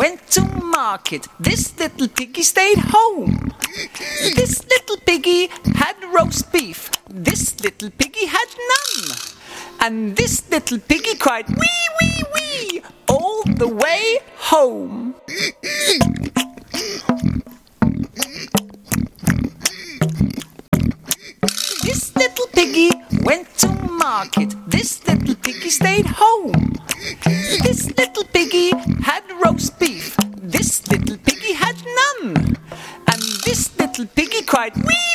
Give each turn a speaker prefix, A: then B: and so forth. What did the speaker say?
A: went to market. This little piggy stayed home. This little piggy had roast beef. This little piggy had none. And this little piggy cried, wee, wee, wee, all the way home. This little piggy went to market. This little piggy stayed home. This little piggy had roast beef. This little piggy had none. And this little piggy cried, wee,